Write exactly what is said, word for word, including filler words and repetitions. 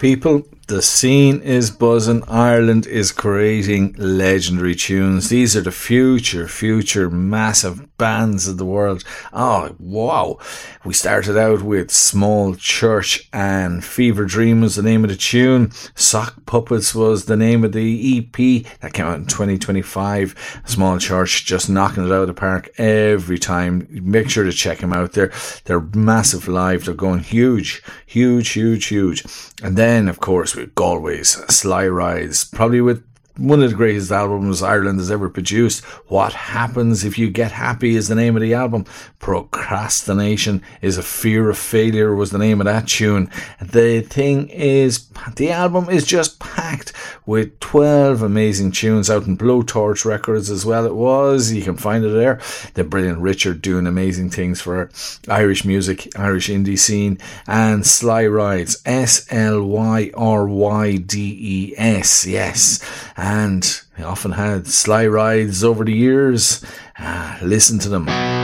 People, the scene is buzzing. Ireland is creating legendary tunes. These are the future, future massive bands of the world. Oh, wow. We started out with Small Church, and Fever Dream was the name of the tune. Sock Puppets was the name of the E P that came out in twenty twenty-five. Small Church just knocking it out of the park every time. Make sure to check them out. They're, they're massive live. They're going huge, huge, huge, huge. And then, of course, with Galway's Sly Rides, probably with one of the greatest albums Ireland has ever produced. What Happens If You Get Happy is the name of the album. Procrastination is a Fear of Failure was the name of that tune. The thing is, the album is just packed with twelve amazing tunes out in Blowtorch Records as well. It was, you can find it there. The brilliant Richard doing amazing things for Irish music, Irish indie scene, and Sly Rides, S L Y R Y D E S, yes. And they often had Sly Rides over the years. Ah, listen to them.